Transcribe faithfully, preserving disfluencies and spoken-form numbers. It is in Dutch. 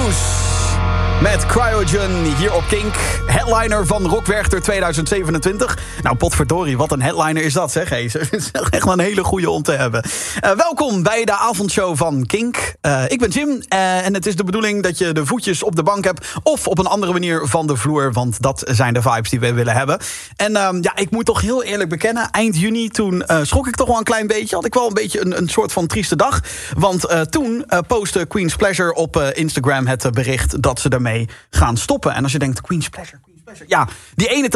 Blues met Cryogen hier op Kink. Headliner van Rock Werchter tweeduizend zevenentwintig. Nou, potverdorie, wat een headliner is dat, zeg. Hey, het is echt wel een hele goede om te hebben. Uh, welkom bij de avondshow van Kink. Uh, ik ben Jim uh, en het is de bedoeling dat je de voetjes op de bank hebt of op een andere manier van de vloer, want dat zijn de vibes die we willen hebben. En uh, ja, ik moet toch heel eerlijk bekennen, eind juni toen uh, schrok ik toch wel een klein beetje. Had ik wel een beetje een, een soort van trieste dag. Want uh, toen uh, postte Queen's Pleasure op uh, Instagram het uh, bericht dat ze daarmee gaan stoppen. En als je denkt, Queen's Pleasure, Queen's Pleasure. Ja, die ene